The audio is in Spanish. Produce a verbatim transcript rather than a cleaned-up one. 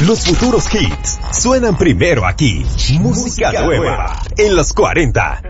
Los futuros hits suenan primero aquí. Música nueva en los cuarenta.